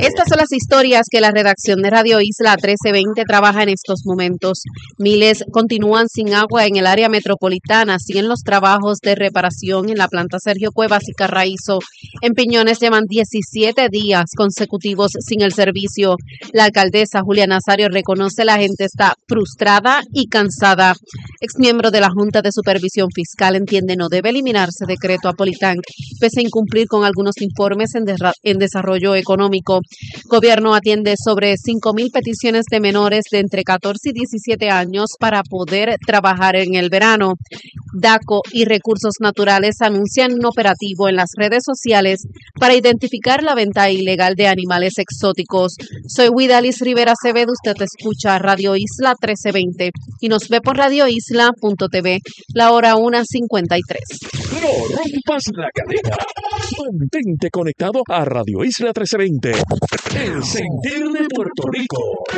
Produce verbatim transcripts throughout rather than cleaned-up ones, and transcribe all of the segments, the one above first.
Estas son las historias que la redacción de Radio Isla trece veinte trabaja en estos momentos. Miles continúan sin agua en el área metropolitana, siguen los trabajos de reparación en la planta Sergio Cuevas y Carraízo. En Piñones llevan diecisiete días consecutivos sin el servicio. La alcaldesa Julia Nazario reconoce la gente está frustrada y cansada. Exmiembro de la Junta de Supervisión Fiscal entiende no debe eliminarse decreto Apolitán, pese a incumplir con algunos informes en, en desarrollo económico. Gobierno atiende sobre cinco mil peticiones de menores de entre catorce y diecisiete años para poder trabajar en el verano. DACO y Recursos Naturales anuncian un operativo en las redes sociales para identificar la venta ilegal de animales exóticos. Soy Widalis Rivera Acevedo, usted escucha Radio Isla trece veinte y nos ve por radio isla punto t v, la hora una cincuenta y tres. No rompas la cadena. Mantente conectado a Radio Isla trece veinte, el sentir de Puerto Rico.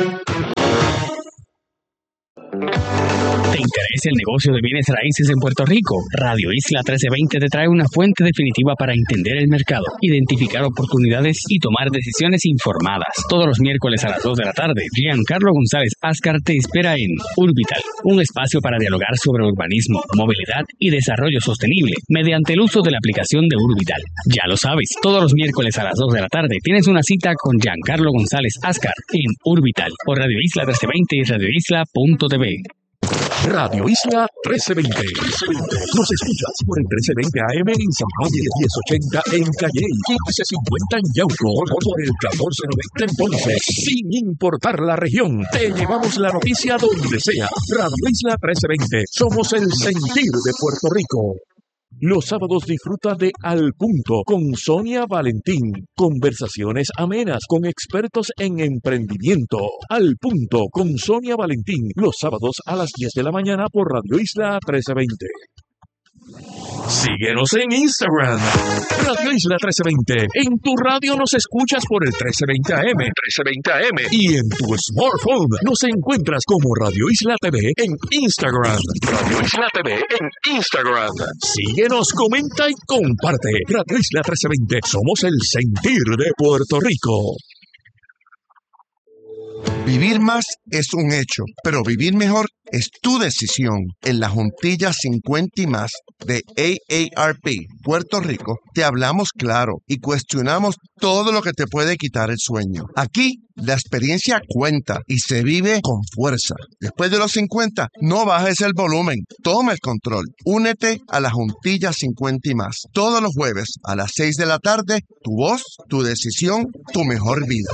¿Te interesa el negocio de bienes raíces en Puerto Rico? Radio Isla trece veinte te trae una fuente definitiva para entender el mercado, identificar oportunidades y tomar decisiones informadas. Todos los miércoles a las dos de la tarde, Giancarlo González Ascar te espera en Urbital, un espacio para dialogar sobre urbanismo, movilidad y desarrollo sostenible mediante el uso de la aplicación de Urbital. Ya lo sabes, todos los miércoles a las dos de la tarde tienes una cita con Giancarlo González Ascar en Urbital por Radio Isla trece veinte y radio isla punto t v. Radio Isla trece veinte. Nos escuchas por el trece veinte A M en San Juan, diez ochenta en Calley, quince cincuenta en Yauco, por el catorce noventa en Ponce. Sin importar la región, te llevamos la noticia donde sea. Radio Isla trece veinte. Somos el sentir de Puerto Rico. Los sábados disfruta de Al Punto con Sonia Valentín. Conversaciones amenas con expertos en emprendimiento. Al Punto con Sonia Valentín. Los sábados a las diez de la mañana por Radio Isla trece veinte. Síguenos en Instagram, Radio Isla trece veinte. En tu radio nos escuchas por el trece veinte A M, trece veinte A M. Y en tu smartphone nos encuentras como Radio Isla T V en Instagram. Radio Isla T V en Instagram. Síguenos, comenta y comparte. Radio Isla trece veinte. Somos el sentir de Puerto Rico. Vivir más es un hecho, pero vivir mejor es tu decisión. En la Juntilla cincuenta y más de A A R P Puerto Rico, te hablamos claro y cuestionamos todo lo que te puede quitar el sueño. Aquí, la experiencia cuenta y se vive con fuerza. Después de los cincuenta, no bajes el volumen, toma el control. Únete a la Juntilla cincuenta y más. Todos los jueves a las seis de la tarde, tu voz, tu decisión, tu mejor vida.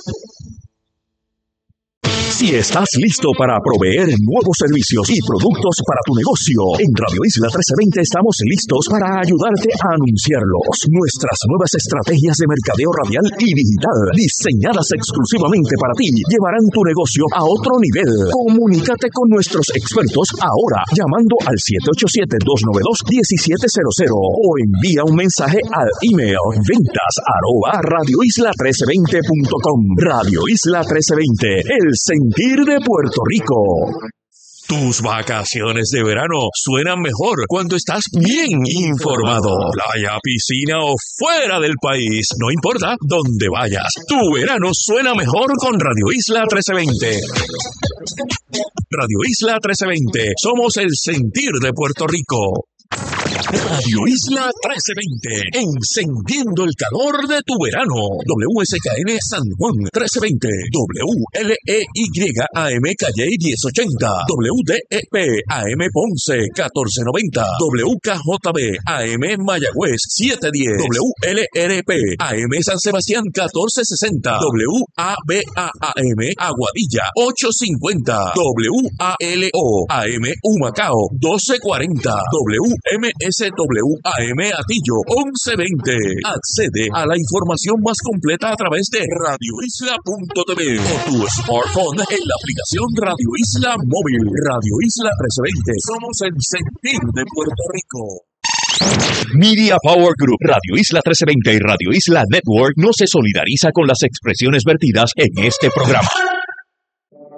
Si estás listo para proveer nuevos servicios y productos para tu negocio, en Radio Isla trece veinte estamos listos para ayudarte a anunciarlos. Nuestras nuevas estrategias de mercadeo radial y digital, diseñadas exclusivamente para ti, llevarán tu negocio a otro nivel. Comunícate con nuestros expertos ahora, llamando al siete ocho siete, dos nueve dos, uno siete cero cero o envía un mensaje al email ventas arroba radio isla trece veinte punto com. Radio Isla trece veinte, el sentir de Puerto Rico. Tus vacaciones de verano suenan mejor cuando estás bien informado. Playa, piscina o fuera del país, no importa dónde vayas, tu verano suena mejor con Radio Isla trece veinte. Radio Isla trece veinte, somos el sentir de Puerto Rico. Radio Isla trece veinte, encendiendo el calor de tu verano. W S K N San Juan trece veinte, W L E Y A M Calley diez ochenta, W D E P A M Ponce catorce noventa, W K J B A M Mayagüez setecientos diez, W L R P A M San Sebastián catorce sesenta, W A B A A M Aguadilla ochocientos cincuenta, W A L O A M Humacao doce cuarenta, W M S W A M Atillo once veinte. Accede a la información más completa a través de radio isla punto t v o tu smartphone en la aplicación Radio Isla Móvil. Radio Isla trece veinte. Somos el sentir de Puerto Rico. Media Power Group, Radio Isla trece veinte y Radio Isla Network no se solidariza con las expresiones vertidas en este programa.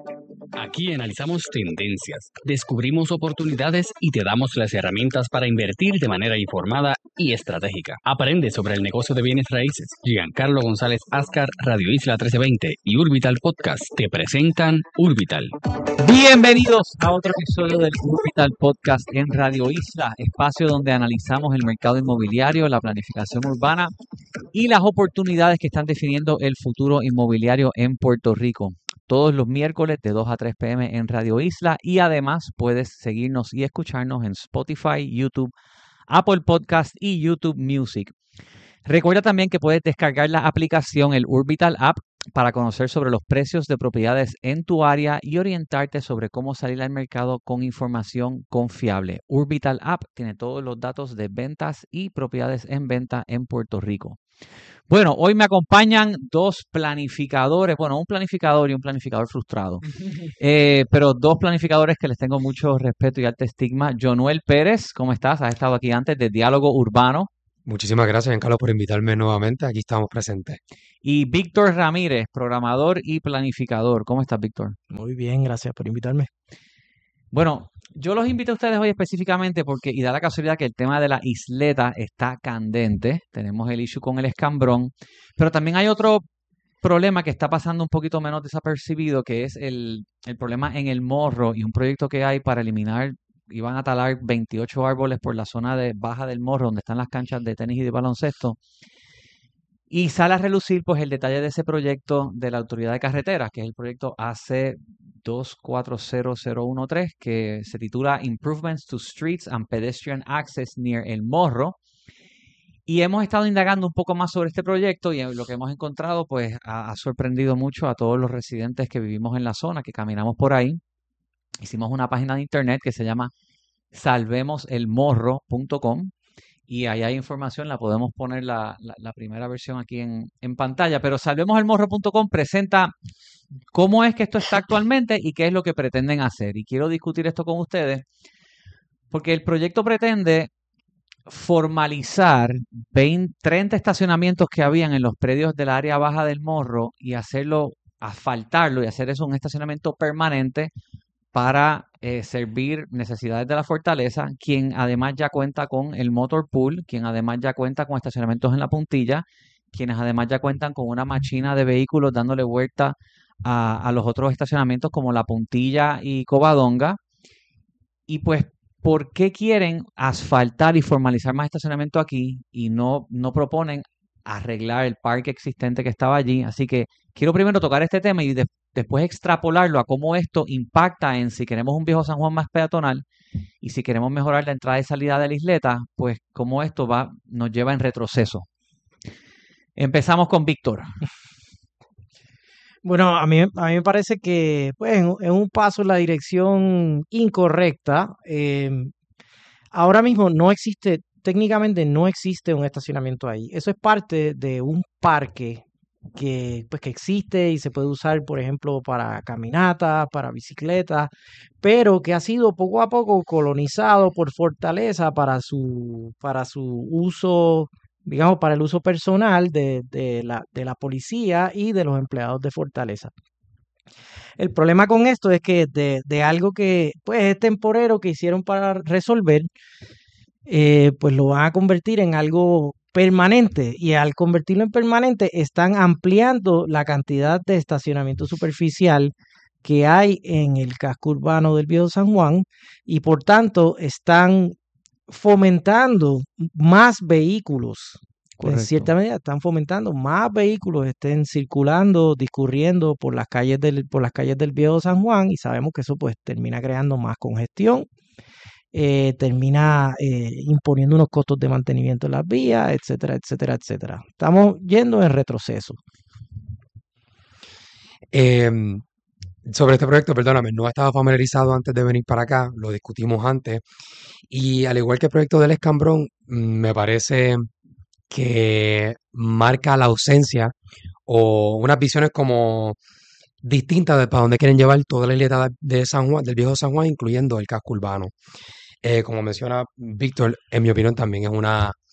Aquí analizamos tendencias, descubrimos oportunidades y te damos las herramientas para invertir de manera informada y estratégica. Aprende sobre el negocio de bienes raíces. Giancarlo González Ascar, Radio Isla trece veinte y Urbital Podcast te presentan Urbital. Bienvenidos a otro episodio del Urbital Podcast en Radio Isla, espacio donde analizamos el mercado inmobiliario, la planificación urbana y las oportunidades que están definiendo el futuro inmobiliario en Puerto Rico. Todos los miércoles de dos a tres p m en Radio Isla y además puedes seguirnos y escucharnos en Spotify, YouTube, Apple Podcast y YouTube Music. Recuerda también que puedes descargar la aplicación, el Urbital App, para conocer sobre los precios de propiedades en tu área y orientarte sobre cómo salir al mercado con información confiable. Urbital App tiene todos los datos de ventas y propiedades en venta en Puerto Rico. Bueno, hoy me acompañan dos planificadores, bueno, un planificador y un planificador frustrado, eh, pero dos planificadores que les tengo mucho respeto y alto estigma. Jonuel Pérez, ¿cómo estás? Has estado aquí antes de Diálogo Urbano. Muchísimas gracias, Giancarlo, por invitarme nuevamente. Aquí estamos presentes. Y Víctor Ramírez, programador y planificador. ¿Cómo estás, Víctor? Muy bien, gracias por invitarme. Bueno, yo los invito a ustedes hoy específicamente porque, y da la casualidad que el tema de la isleta está candente. Tenemos el issue con el escambrón, pero también hay otro problema que está pasando un poquito menos desapercibido, que es el, el problema en el Morro y un proyecto que hay para eliminar, iban a talar veintiocho árboles por la zona de baja del Morro, donde están las canchas de tenis y de baloncesto. Y sale a relucir pues el detalle de ese proyecto de la Autoridad de Carreteras, que es el proyecto A C dos cuatro cero cero uno tres, que se titula Improvements to Streets and Pedestrian Access Near El Morro. Y hemos estado indagando un poco más sobre este proyecto y lo que hemos encontrado pues ha, ha sorprendido mucho a todos los residentes que vivimos en la zona, que caminamos por ahí. Hicimos una página de internet que se llama salvemos el morro punto com. Y ahí hay información, la podemos poner la, la, la primera versión aquí en, en pantalla, pero salvemos el morro punto com presenta cómo es que esto está actualmente y qué es lo que pretenden hacer. Y quiero discutir esto con ustedes porque el proyecto pretende formalizar veinte, treinta estacionamientos que habían en los predios del área baja del Morro y hacerlo, asfaltarlo y hacer eso un estacionamiento permanente para eh, servir necesidades de la fortaleza, quien además ya cuenta con el motor pool, quien además ya cuenta con estacionamientos en la puntilla, quienes además ya cuentan con una máquina de vehículos dándole vuelta a, a los otros estacionamientos como la puntilla y Covadonga. Y pues, ¿por qué quieren asfaltar y formalizar más estacionamiento aquí y no, no proponen arreglar el parque existente que estaba allí? Así que quiero primero tocar este tema y de, después extrapolarlo a cómo esto impacta en si queremos un viejo San Juan más peatonal y si queremos mejorar la entrada y salida de la isleta, pues cómo esto va, nos lleva en retroceso. Empezamos con Víctor. Bueno, a mí, a mí me parece que pues, es un, un paso en la dirección incorrecta. Eh, ahora mismo no existe, técnicamente no existe un estacionamiento ahí. Eso es parte de un parque que, pues, que existe y se puede usar, por ejemplo, para caminatas, para bicicletas, pero que ha sido poco a poco colonizado por Fortaleza para su, para su uso, digamos, para el uso personal de, de, la, de la policía y de los empleados de Fortaleza. El problema con esto es que de, de algo que pues es temporero que hicieron para resolver, eh, pues lo van a convertir en algo permanente, y al convertirlo en permanente están ampliando la cantidad de estacionamiento superficial que hay en el casco urbano del Viejo San Juan, y por tanto están fomentando más vehículos. Correcto. En cierta medida están fomentando más vehículos estén circulando, discurriendo por las calles del, por las calles del Viejo San Juan, y sabemos que eso pues termina creando más congestión, eh, termina eh, imponiendo unos costos de mantenimiento en las vías, etcétera, etcétera, etcétera. Estamos yendo en retroceso. Eh, sobre este proyecto, perdóname, no estaba familiarizado antes de venir para acá, lo discutimos antes, y al igual que el proyecto del escambrón, me parece que marca la ausencia o unas visiones como distintas de para dónde quieren llevar toda la isleta de San Juan, del Viejo San Juan, incluyendo el casco urbano. Eh, como menciona Víctor, en mi opinión también es una,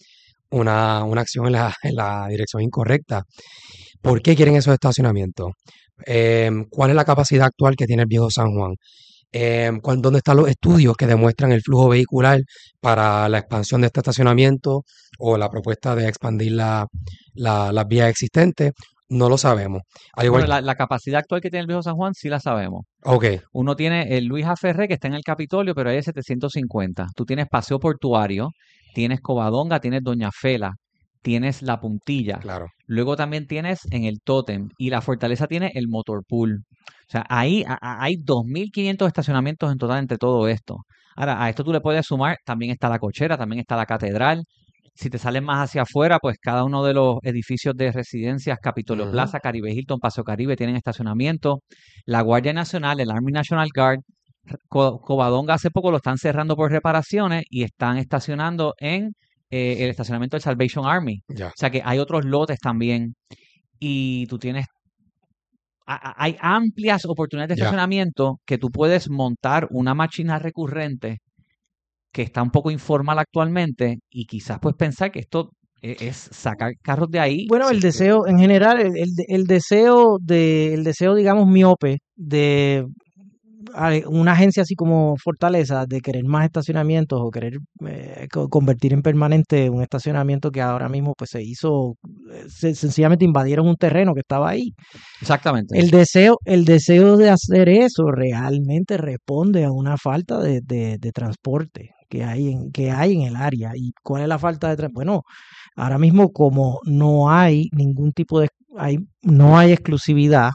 una, una acción en la, en la dirección incorrecta. ¿Por qué quieren esos estacionamientos? Eh, ¿cuál es la capacidad actual que tiene el viejo San Juan? Eh, ¿cuál- ¿dónde están los estudios que demuestran el flujo vehicular para la expansión de este estacionamiento o la propuesta de expandir la, la- las vías existentes? No lo sabemos. Al igual Bueno, que, la, la capacidad actual que tiene el viejo San Juan sí la sabemos. ok, Uno tiene el Luis A. Ferré, que está en el Capitolio, pero ahí es setecientos cincuenta. Tú tienes Paseo Portuario, tienes Covadonga, tienes Doña Fela, tienes La Puntilla. claro. Luego también tienes en el Tótem y la Fortaleza tiene el Motor Pool. O sea, ahí a- a- hay dos mil quinientos estacionamientos en total entre todo esto. Ahora, a esto tú le puedes sumar, también está la Cochera, también está la Catedral. Si te sales más hacia afuera, pues cada uno de los edificios de residencias, Capitolio Ujú. Plaza, Caribe Hilton, Paseo Caribe, tienen estacionamiento. La Guardia Nacional, el Army National Guard, Co- Covadonga hace poco lo están cerrando por reparaciones y están estacionando en eh, el estacionamiento del Salvation Army. Ya. O sea que hay otros lotes también y tú tienes, a- a- hay amplias oportunidades de Ya. estacionamiento que tú puedes montar una máquina recurrente que está un poco informal actualmente y quizás pues pensar que esto e- es sacar carros de ahí. Bueno, Sí, el sí. deseo, en general, el, el- el deseo de, el deseo, digamos, miope de a- una agencia así como Fortaleza de querer más estacionamientos o querer eh, co- convertir en permanente un estacionamiento que ahora mismo pues se hizo, eh, se- sencillamente invadieron un terreno que estaba ahí. Exactamente. El deseo, el deseo de hacer eso realmente responde a una falta de, de- de transporte que hay en, que hay en el área. ¿Y cuál es la falta de transporte? Bueno, ahora mismo como no hay ningún tipo de, hay, no hay exclusividad,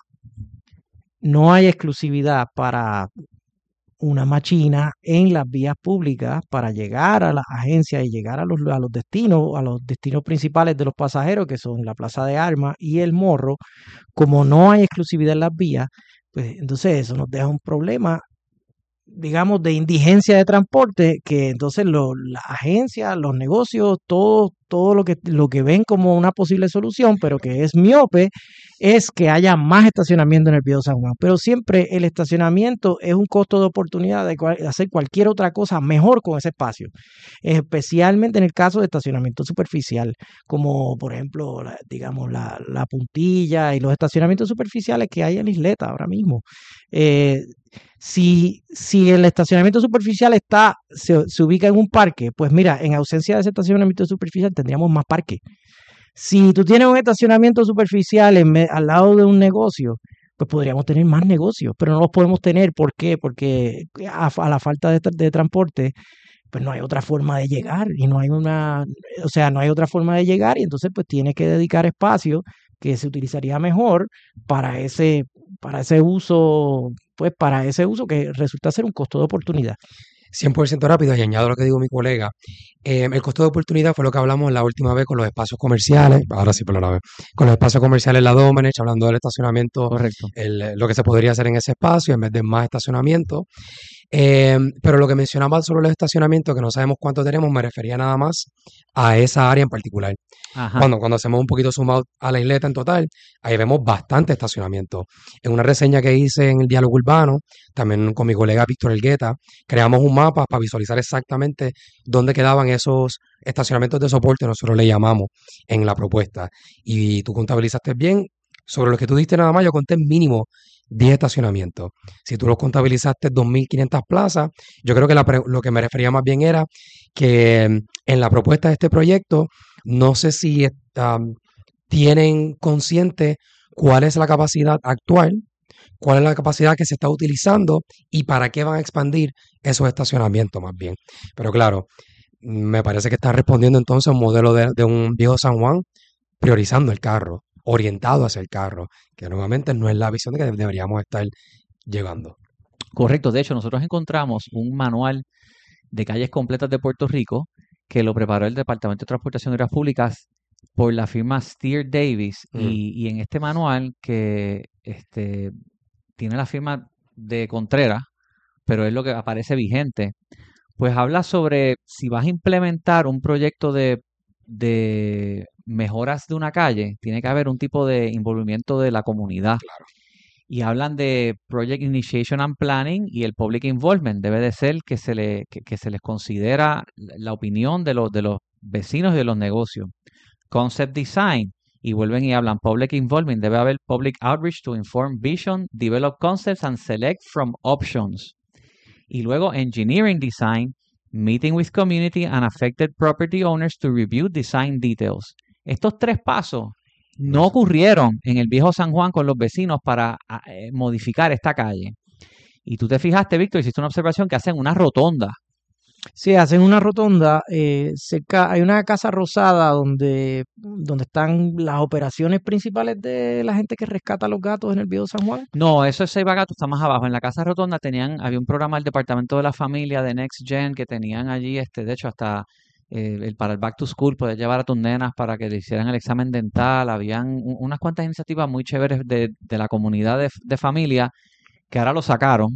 no hay exclusividad para una máquina en las vías públicas para llegar a las agencias y llegar a los, a los destinos, a los destinos principales de los pasajeros, que son la Plaza de Armas y el Morro. Como no hay exclusividad en las vías, pues entonces eso nos deja un problema, digamos, de indigencia de transporte, que entonces lo- las agencias, los negocios, todo, todo lo que, lo que ven como una posible solución, pero que es miope, es que haya más estacionamiento en el Viejo San Juan. Pero siempre el estacionamiento es un costo de oportunidad de, cual- de hacer cualquier otra cosa mejor con ese espacio, especialmente en el caso de estacionamiento superficial, como por ejemplo, la- digamos, la, la Puntilla y los estacionamientos superficiales que hay en la isleta ahora mismo. Eh, si, si el estacionamiento superficial está, se, se ubica en un parque, pues mira, en ausencia de ese estacionamiento superficial tendríamos más parques. Si tú tienes un estacionamiento superficial en me- al lado de un negocio, pues podríamos tener más negocios, pero no los podemos tener. ¿Por qué? Porque a, a la falta de, tra- de transporte, pues no hay otra forma de llegar y no hay una, o sea, no hay otra forma de llegar y entonces pues tienes que dedicar espacio que se utilizaría mejor para ese, para ese uso, pues para ese uso que resulta ser un costo de oportunidad. cien por ciento rápido, y añado lo que digo mi colega, eh, el costo de oportunidad fue lo que hablamos la última vez con los espacios comerciales, ahora sí, perdóname, con los espacios comerciales en la Domenech, hablando del estacionamiento, Correcto. el- lo que se podría hacer en ese espacio en vez de más estacionamiento. Eh, pero lo que mencionaba sobre los estacionamientos, que no sabemos cuánto tenemos, me refería nada más a esa área en particular. Ajá. Cuando, cuando hacemos un poquito sumado a la isleta en total, ahí vemos bastante estacionamiento. En una reseña que hice en el Diálogo Urbano, también con mi colega Víctor Elgueta, creamos un mapa para visualizar exactamente dónde quedaban esos estacionamientos de soporte, nosotros le llamamos en la propuesta. Y tú contabilizaste bien, sobre los que tú diste nada más, yo conté mínimo diez estacionamientos. Si tú los contabilizaste dos mil quinientas plazas, yo creo que la pre- lo que me refería más bien era que mm, en la propuesta de este proyecto, no sé si um, tienen consciente cuál es la capacidad actual, cuál es la capacidad que se está utilizando y para qué van a expandir esos estacionamientos más bien. Pero claro, me parece que está respondiendo entonces a un modelo de, de un viejo San Juan priorizando el carro, orientado hacia el carro, que nuevamente no es la visión que deberíamos estar llevando. Correcto. De hecho, nosotros encontramos un manual de calles completas de Puerto Rico que lo preparó el Departamento de Transportación y Obras Públicas por la firma Steer Davis Mm. y, y en este manual que este, tiene la firma de Contreras, pero es lo que aparece vigente, pues habla sobre si vas a implementar un proyecto de, de mejoras de una calle, tiene que haber un tipo de involucramiento de la comunidad. Claro. Y hablan de Project Initiation and Planning y el Public Involvement. Debe de ser que se, le, que, que se les considera la opinión de los, de los vecinos y de los negocios. Concept design, y vuelven y hablan public involvement. Debe haber public outreach to inform vision, develop concepts and select from options. Y luego engineering design, meeting with community and affected property owners to review design details. Estos tres pasos no ocurrieron en el viejo San Juan con los vecinos para eh, modificar esta calle. Y tú te fijaste, Víctor, hiciste una observación que hacen una rotonda. Sí, hacen una rotonda, eh, cerca, hay una casa rosada donde, donde están las operaciones principales de la gente que rescata a los gatos en el viejo San Juan. No, eso es Seiba Gato, está más abajo. En la casa rotonda tenían, había un programa del Departamento de la Familia de Next Gen que tenían allí, este, de hecho, hasta eh, el, para el Back to School, poder llevar a tus nenas para que le hicieran el examen dental. Habían un, unas cuantas iniciativas muy chéveres de, de la comunidad de, de familia que ahora lo sacaron.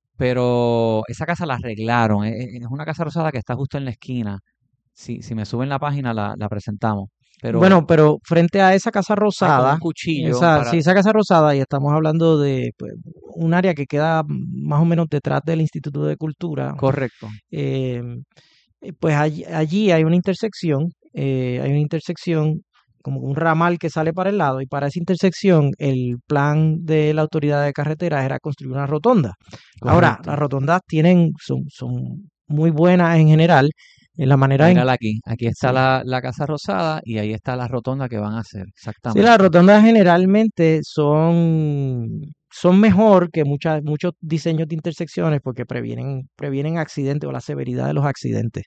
Pero esa casa la arreglaron. Es, es una casa rosada que está justo en la esquina. Si, si me suben la página, la, la presentamos. Pero, bueno, pero frente a esa casa rosada, un cuchillo esa, para... sí, esa casa rosada, y estamos hablando de pues, un área que queda más o menos detrás del Instituto de Cultura. Correcto. Eh, pues allí, allí hay una intersección, eh, hay una intersección como un ramal que sale para el lado, y para esa intersección el plan de la autoridad de carreteras era construir una rotonda. Correcto. Ahora, las rotondas tienen, son, son muy buenas en general, en la manera Mírala en... aquí, aquí está sí. la, la casa rosada y ahí está la rotonda que van a hacer, exactamente. Sí, las rotondas generalmente son, son mejor que muchas, muchos diseños de intersecciones porque previenen, previenen accidentes o la severidad de los accidentes.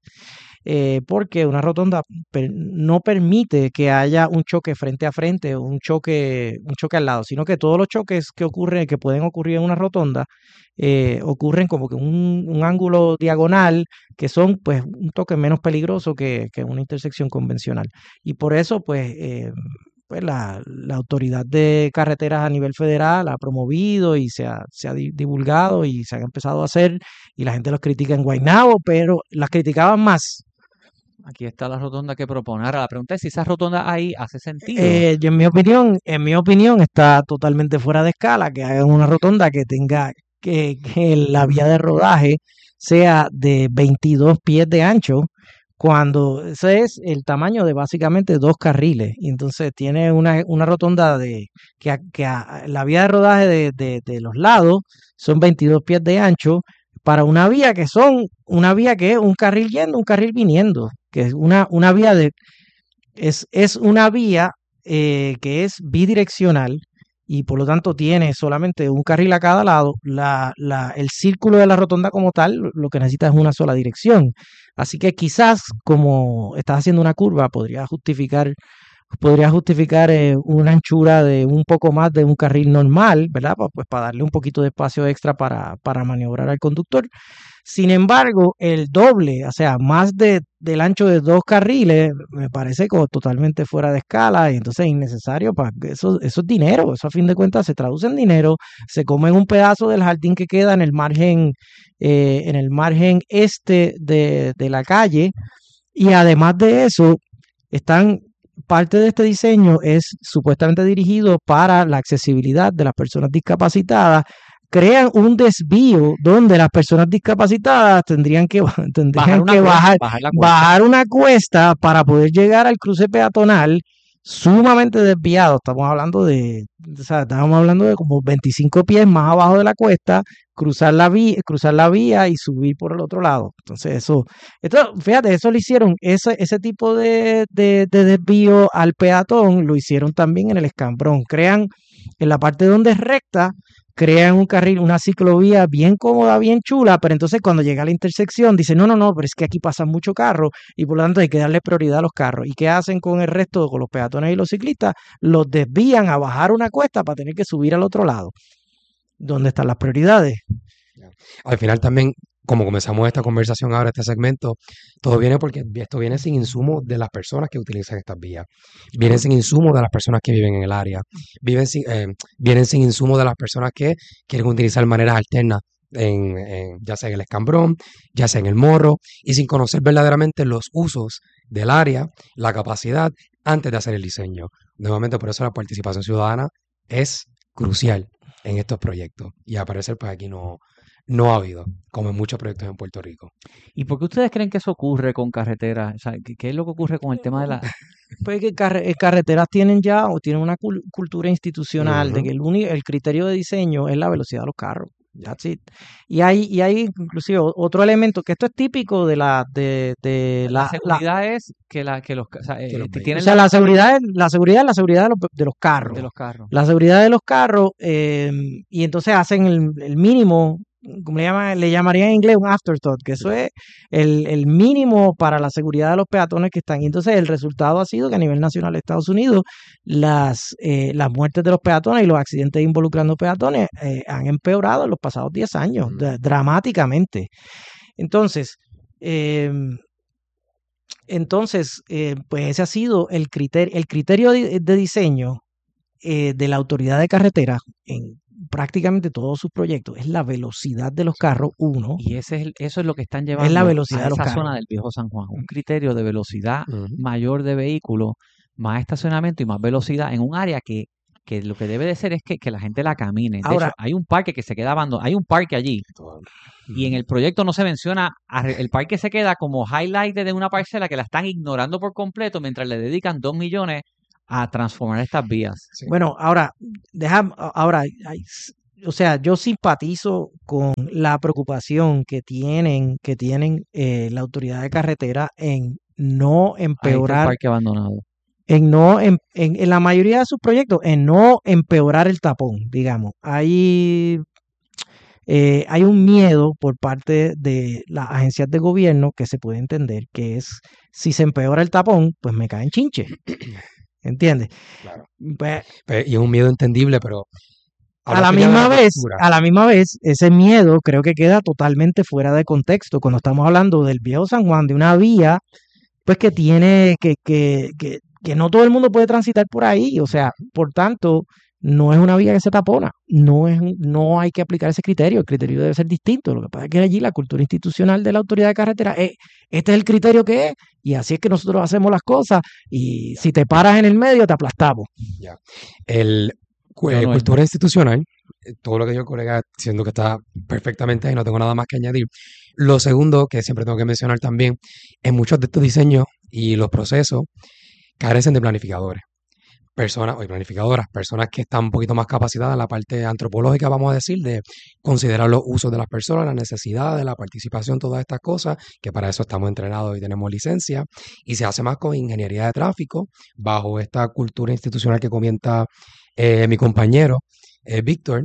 Eh, porque una rotonda per, no permite que haya un choque frente a frente o un choque, un choque al lado, sino que todos los choques que ocurren, que pueden ocurrir en una rotonda, eh, ocurren como que un, un ángulo diagonal, que son pues un toque menos peligroso que, que una intersección convencional. Y por eso pues, eh, pues la, la autoridad de carreteras a nivel federal ha promovido y se ha, se ha divulgado y se ha empezado a hacer, y la gente los critica en Guaynabo, pero las criticaban más. Aquí está la rotonda que propone. Ahora la pregunta es si esa rotonda ahí hace sentido. Eh, yo en mi opinión, en mi opinión está totalmente fuera de escala que hagan una rotonda que tenga que, que la vía de rodaje sea de veintidós pies de ancho, cuando ese es el tamaño de básicamente dos carriles. Y entonces tiene una, una rotonda de que, que a, la vía de rodaje de, de, de los lados son veintidós pies de ancho para una vía que son una vía que es un carril yendo, un carril viniendo, que es una, una vía de es, es una vía eh, que es bidireccional y por lo tanto tiene solamente un carril a cada lado. La, la, el círculo de la rotonda como tal lo que necesita es una sola dirección. Así que quizás como estás haciendo una curva podría justificar podría justificar eh, una anchura de un poco más de un carril normal, ¿verdad? Pues para darle un poquito de espacio extra para, para maniobrar al conductor. Sin embargo, el doble, o sea, más de, del ancho de dos carriles, me parece como totalmente fuera de escala y entonces es innecesario. Para eso, eso es dinero, eso a fin de cuentas se traduce en dinero, se come en un pedazo del jardín que queda en el margen, eh, en el margen este de, de la calle, y además de eso, están... Parte de este diseño es supuestamente dirigido para la accesibilidad de las personas discapacitadas. Crean un desvío donde las personas discapacitadas tendrían que, tendrían bajar, que cuesta, bajar, bajar, bajar una cuesta para poder llegar al cruce peatonal sumamente desviado. Estamos hablando de, o sea, estamos hablando de como veinticinco pies más abajo de la cuesta, cruzar la vía, cruzar la vía y subir por el otro lado. Entonces eso, esto, fíjate, eso lo hicieron, ese, ese tipo de, de, de desvío al peatón lo hicieron también en el Escambrón. Crean en la parte donde es recta, crean un carril, una ciclovía bien cómoda, bien chula, pero entonces cuando llega a la intersección dicen, no, no, no, pero es que aquí pasan mucho carro y por lo tanto hay que darle prioridad a los carros. ¿Y qué hacen con el resto, con los peatones y los ciclistas? Los desvían a bajar una cuesta para tener que subir al otro lado. ¿Dónde están las prioridades? Al final también, como comenzamos esta conversación ahora, este segmento, todo viene porque esto viene sin insumos de las personas que utilizan estas vías. Vienen sin insumos de las personas que viven en el área. Viven sin, eh, vienen sin insumos de las personas que quieren utilizar maneras alternas, en, en, ya sea en el Escambrón, ya sea en el Morro, y sin conocer verdaderamente los usos del área, la capacidad, antes de hacer el diseño. Nuevamente, por eso la participación ciudadana es crucial en estos proyectos. Y al parecer, pues aquí no, no ha habido, como en muchos proyectos en Puerto Rico. ¿Y por qué ustedes creen que eso ocurre con carreteras? O sea, ¿qué, qué es lo que ocurre con el tema de la... Pues que carre- eh, carreteras tienen ya o tienen una cul- cultura institucional de Ujú. que el, uni- el criterio de diseño es la velocidad de los carros. That's it. Y hay, y hay inclusive o- otro elemento que esto es típico de la, de, de La la, la- seguridad es que, la, que los... ca- O sea, Que los eh, vehículos. o tienen sea, la la seguridad, es- la seguridad es la seguridad de los, de los carros. de los carros. La seguridad de los carros, eh, y entonces hacen el, el mínimo, como le llaman, le llamarían en inglés un afterthought, que eso es el, el mínimo para la seguridad de los peatones que están. Y entonces el resultado ha sido que a nivel nacional de Estados Unidos, las, eh, las muertes de los peatones y los accidentes involucrando peatones eh, han empeorado en los pasados diez años, Mm. dra- dramáticamente. Entonces, eh, entonces eh, pues ese ha sido el criterio, el criterio de, de diseño eh, de la autoridad de carretera en prácticamente todos sus proyectos es la velocidad de los carros, uno, Y ese es el- eso es lo que están es la llevando velocidad a de los esa carros. zona del viejo San Juan. Un criterio de velocidad Ujú. mayor de vehículos, más estacionamiento y más velocidad en un área que, que lo que debe de ser es que, que la gente la camine. De Ahora- hecho, hay un parque que se queda abandonado. Hay un parque allí y en el proyecto no se menciona, arre- el parque se queda como highlight de una parcela que la están ignorando por completo mientras le dedican dos millones a transformar estas vías. Sí. Bueno, ahora, deja, ahora, hay- o sea, yo simpatizo con la preocupación que tienen, que tienen eh, la autoridad de carretera en no Ahí está el empeorar, parque abandonado. en no, em- en, en la mayoría de sus proyectos, en no empeorar el tapón, digamos. Hay, eh, hay un miedo por parte de las agencias de gobierno que se puede entender, que es, si se empeora el tapón, pues me caen chinche. ¿Entiendes? Claro. Pues, Pe- Y es un miedo entendible, pero a la hablaste ya de misma vez, postura. a la misma vez, ese miedo creo que queda totalmente fuera de contexto cuando estamos hablando del viejo San Juan, de una vía, pues que tiene, que, que, que, que no todo el mundo puede transitar por ahí, o sea, por tanto, no es una vía que se tapona, no es, un- no hay que aplicar ese criterio, el criterio debe ser distinto, lo que pasa es que allí la cultura institucional de la autoridad de carretera es, este es el criterio que es, y así es que nosotros hacemos las cosas, y si te paras en el medio, te aplastamos. El cu- Yo eh, no cultura institucional, eh, todo lo que dijo el colega, siendo que está perfectamente ahí, no tengo nada más que añadir. Lo segundo, que siempre tengo que mencionar también, en muchos de estos diseños y los procesos carecen de planificadores. Personas, o planificadoras, personas que están un poquito más capacitadas en la parte antropológica, vamos a decir, de considerar los usos de las personas, las necesidades, la participación, todas estas cosas, que para eso estamos entrenados y tenemos licencia, y se hace más con ingeniería de tráfico, bajo esta cultura institucional que comenta eh, mi compañero eh, Víctor,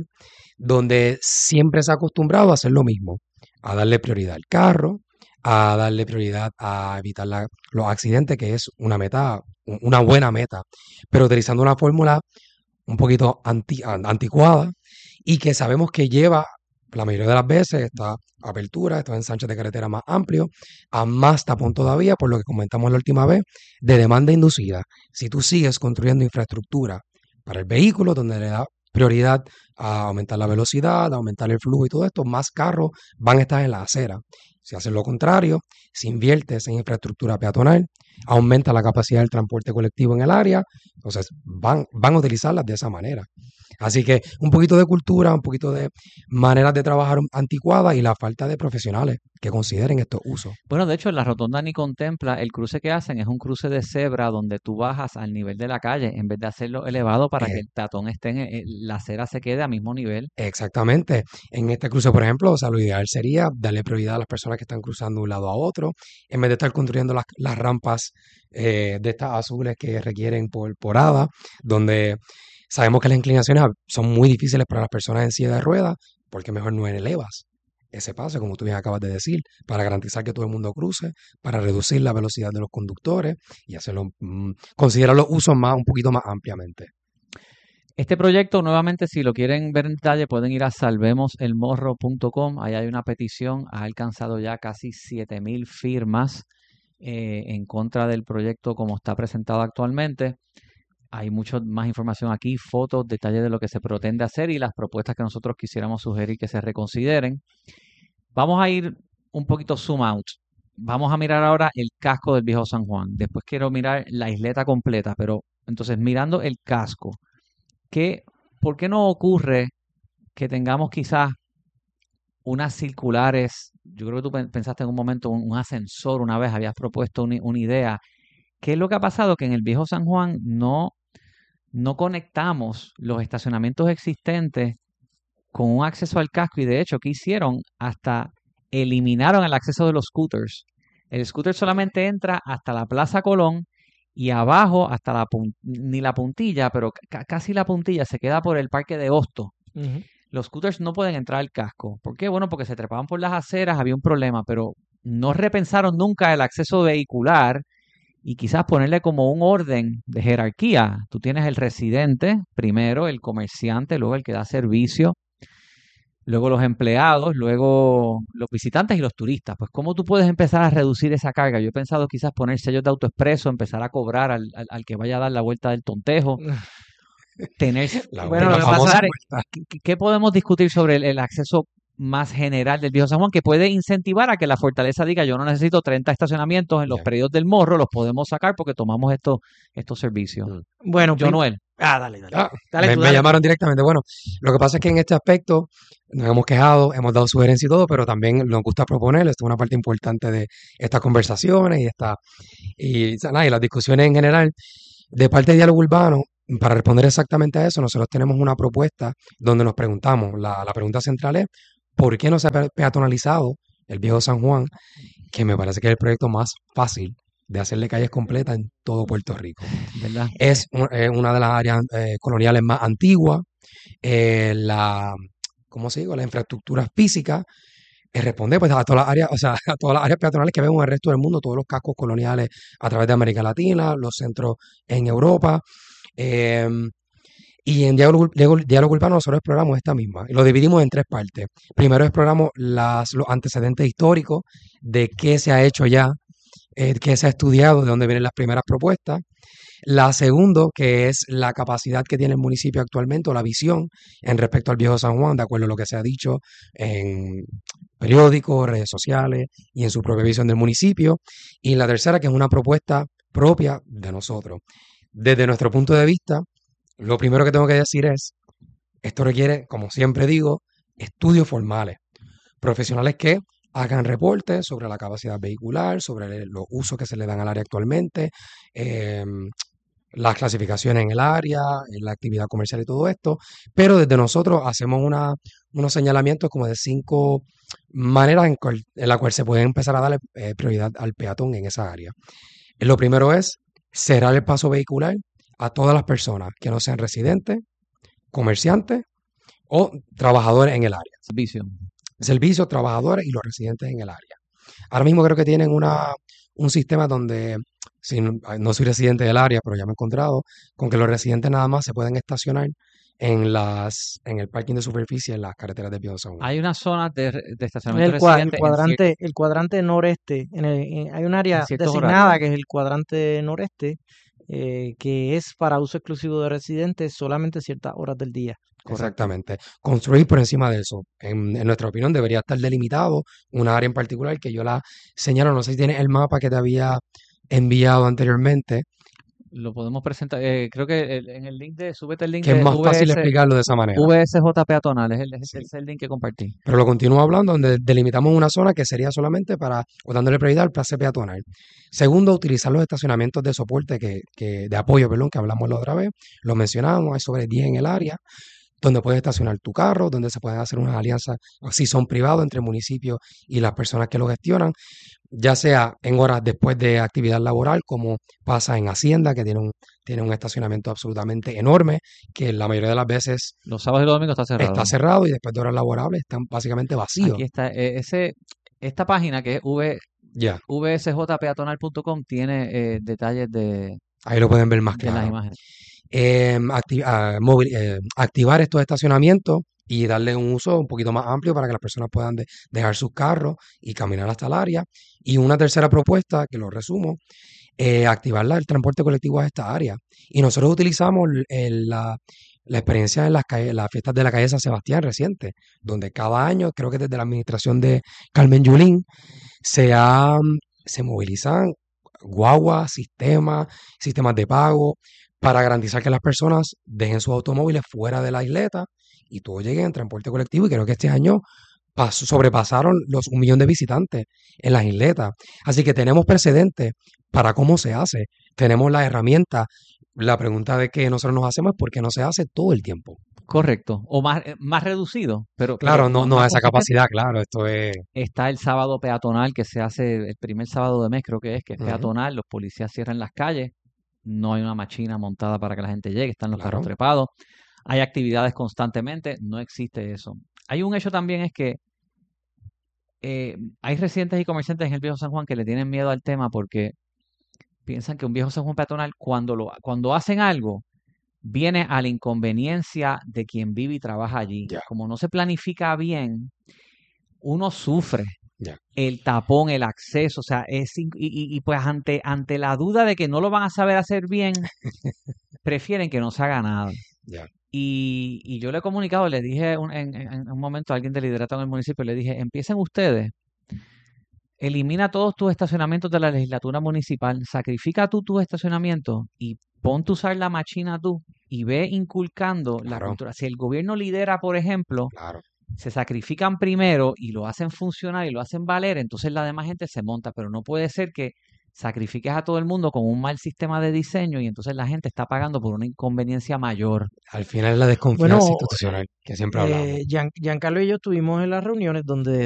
donde siempre se ha acostumbrado a hacer lo mismo, a darle prioridad al carro, a darle prioridad a evitar la- los accidentes, que es una meta, u- una buena meta, pero utilizando una fórmula un poquito anti- an- anticuada y que sabemos que lleva la mayoría de las veces esta apertura, estos ensanches de carretera más amplios, a más tapón todavía, por lo que comentamos la última vez, de demanda inducida. Si tú sigues construyendo infraestructura para el vehículo, donde le da prioridad a aumentar la velocidad, a aumentar el flujo y todo esto, más carros van a estar en la acera. Si haces lo contrario, si inviertes en infraestructura peatonal, aumenta la capacidad del transporte colectivo en el área, entonces van, van a utilizarlas de esa manera. Así que un poquito de cultura, un poquito de maneras de trabajar anticuadas y la falta de profesionales que consideren estos usos. Bueno, de hecho, la rotonda ni contempla, el cruce que hacen es un cruce de cebra donde tú bajas al nivel de la calle en vez de hacerlo elevado para Eh. que el peatón esté en, eh, la acera se quede a mismo nivel. Exactamente. En este cruce, por ejemplo, o sea, lo ideal sería darle prioridad a las personas que están cruzando de un lado a otro, en vez de estar construyendo las, las rampas eh, de estas azules que requieren por porada, donde sabemos que las inclinaciones son muy difíciles para las personas en silla de ruedas, porque mejor no elevas ese paso, como tú bien acabas de decir, para garantizar que todo el mundo cruce, para reducir la velocidad de los conductores y hacerlo, mm, considerar los usos más, un poquito más ampliamente. Este proyecto, nuevamente, si lo quieren ver en detalle, pueden ir a salvemos el morro punto com. Ahí hay una petición, ha alcanzado ya casi siete mil firmas eh, en contra del proyecto como está presentado actualmente. Hay mucha más información aquí, fotos, detalles de lo que se pretende hacer y las propuestas que nosotros quisiéramos sugerir que se reconsideren. Vamos a ir un poquito zoom out. Vamos a mirar ahora el casco del viejo San Juan. Después quiero mirar la isleta completa, pero entonces mirando el casco, ¿qué, ¿por qué no ocurre que tengamos quizás unas circulares, yo creo que tú pen- pensaste en un momento un, un ascensor, una vez habías propuesto una, una idea. ¿Qué es lo que ha pasado? Que en el viejo San Juan no, no conectamos los estacionamientos existentes con un acceso al casco y de hecho, ¿qué hicieron? Hasta eliminaron el acceso de los scooters. El scooter solamente entra hasta la Plaza Colón y abajo hasta la pun- ni la puntilla, pero ca- casi la puntilla se queda por el Parque de Hosto. Ujú. Los scooters no pueden entrar al casco. ¿Por qué? Bueno, porque se trepaban por las aceras, había un problema, pero no repensaron nunca el acceso vehicular y quizás ponerle como un orden de jerarquía. Tú tienes el residente, primero el comerciante, luego el que da servicio, luego los empleados, luego los visitantes y los turistas. Pues, ¿cómo tú puedes empezar a reducir esa carga? Yo he pensado quizás poner sellos de autoexpreso, empezar a cobrar al, al- al que vaya a dar la vuelta del tontejo, tener... La, Bueno, la lo que famosa pasar es- vuelta. ¿Qué, qué podemos discutir sobre el, el acceso más general del Viejo San Juan que puede incentivar a que la fortaleza diga yo no necesito treinta estacionamientos en los Ya. predios del Morro, los podemos sacar porque tomamos estos, estos servicios? Mm. Bueno, Yo prim- Noel. ah, dale, dale. Ah, Dale me, tú, me dale tú. llamaron directamente. Bueno, lo que pasa es que en este aspecto nos hemos quejado, hemos dado sugerencias y todo, pero también nos gusta proponer, esto es una parte importante de estas conversaciones y esta y, nada, y las discusiones en general. De parte de Diálogo Urbano, para responder exactamente a eso, nosotros tenemos una propuesta donde nos preguntamos, la, la pregunta central es, ¿por qué no se ha pe- peatonalizado el Viejo San Juan? Que me parece que es el proyecto más fácil de hacerle calles completas en todo Puerto Rico. ¿Verdad? Es un- eh, una de las áreas eh, coloniales más antiguas, eh, la, ¿cómo se digo? La infraestructura física eh, responde pues a todas las áreas, o sea, a todas las áreas peatonales que vemos en el resto del mundo, todos los cascos coloniales a través de América Latina, los centros en Europa. eh, y en Diálogo, Diálogo- Diálogo Urbano nosotros exploramos esta misma. Y lo dividimos en tres partes. Primero exploramos las, los antecedentes históricos de qué se ha hecho ya, eh, qué se ha estudiado, de dónde vienen las primeras propuestas. La segunda, que es la capacidad que tiene el municipio actualmente o la visión en respecto al Viejo San Juan, de acuerdo a lo que se ha dicho en periódicos, redes sociales y en su propia visión del municipio. Y la tercera, que es una propuesta propia de nosotros. Desde nuestro punto de vista, lo primero que tengo que decir es, esto requiere, como siempre digo, estudios formales, profesionales que hagan reportes sobre la capacidad vehicular, sobre los usos que se le dan al área actualmente, eh, las clasificaciones en el área, en la actividad comercial y todo esto, pero desde nosotros hacemos una, unos señalamientos como de cinco maneras en, cual- en la cual se puede empezar a darle eh, prioridad al peatón en esa área. Lo primero es cerrar el paso vehicular a todas las personas que no sean residentes, comerciantes o trabajadores en el área. Servicio. Servicios, trabajadores y los residentes en el área. Ahora mismo creo que tienen una, un sistema donde, si no, no soy residente del área, pero ya me he encontrado con que los residentes nada más se pueden estacionar en las en el parking de superficie en las carreteras de Viejo San Juan. Hay unas zonas de, re- de En estacionamiento el, cua- el residente en cuadrante, el cuadrante noreste, en el- en- hay un área en ciertos designada horarios. que es el cuadrante noreste, eh, que es para uso exclusivo de residentes solamente ciertas horas del día. Exactamente. Construir por encima de eso. En, en nuestra opinión debería estar delimitado una área en particular que yo la señalo. No sé si tienes el mapa que te había enviado anteriormente, Lo podemos presentar. eh, creo que el- en el link de, súbete el link que es de más fácil V S, explicarlo de esa manera. V S J peatonal, es el, es Sí. el- es el link que compartí. Pero lo continúo hablando, donde delimitamos una zona que sería solamente para, o dándole prioridad al pase peatonal. Segundo, utilizar los estacionamientos de soporte, que, que, de apoyo, perdón, que hablamos la otra vez. Lo mencionamos, hay sobre diez en el área, donde puedes estacionar tu carro, donde se pueden hacer unas alianzas, si son privados, entre municipios y las personas que lo gestionan, ya sea en horas después de actividad laboral, como pasa en Hacienda, que tiene un, tiene un estacionamiento absolutamente enorme, que la mayoría de las veces Los sábados y los domingos está cerrado. está cerrado y después de horas laborables están básicamente vacíos. Aquí está. eh, ese, esta página que es v, Ya, v s j peatonal punto com tiene eh, detalles de, ahí lo pueden ver más de las claro. imágenes. Eh, acti- ah, móvil- eh, activar estos estacionamientos y darle un uso un poquito más amplio para que las personas puedan de- dejar sus carros y caminar hasta el área. Y una tercera propuesta, que lo resumo, eh, activar la- el transporte colectivo a esta área. Y nosotros utilizamos el- el- la, la experiencia en las, calles- las fiestas de la calle San Sebastián reciente, donde cada año, creo que desde la administración de Carmen Yulín, se, ha- se movilizan guaguas, sistemas, sistemas de pago, para garantizar que las personas dejen sus automóviles fuera de la isleta y todo llegue en transporte colectivo. Y creo que este año pas- sobrepasaron los un millón de visitantes en las isletas. Así que tenemos precedentes para cómo se hace. Tenemos la herramienta. La pregunta de que nosotros nos hacemos es por qué no se hace todo el tiempo. Correcto. O más, eh, más reducido, pero, pero Claro, no, más, no más a esa consistente. capacidad, claro, esto es... Está el sábado peatonal que se hace el primer sábado de mes, creo que es, que es Ujú, peatonal. Los policías cierran las calles. No hay una machina montada para que la gente llegue. Están los carros claro, trepados. Hay actividades constantemente. No existe eso. Hay un hecho también es que eh, hay residentes y comerciantes en el Viejo San Juan que le tienen miedo al tema porque piensan que un Viejo San Juan peatonal, cuando, lo, cuando hacen algo, viene a la inconveniencia de quien vive y trabaja allí. ya, Como no se planifica bien, uno sufre ya, el tapón, el acceso, o sea, es in- y, y- y pues ante, ante la duda de que no lo van a saber hacer bien, prefieren que no se haga nada. ya, Y, y yo le he comunicado, le dije un- en, en- en un momento a alguien del liderato en el municipio, le dije, empiecen ustedes, elimina todos tus estacionamientos de la legislatura municipal, sacrifica tú tus estacionamientos y ponte a usar la machina tú y ve inculcando la claro, cultura. Si el gobierno lidera, por ejemplo, claro. se sacrifican primero y lo hacen funcionar y lo hacen valer, entonces la demás gente se monta, pero no puede ser que sacrifiques a todo el mundo con un mal sistema de diseño y entonces la gente está pagando por una inconveniencia mayor. Al final es la desconfianza Bueno, institucional que siempre hablamos. eh, Gian- Giancarlo y yo estuvimos en las reuniones donde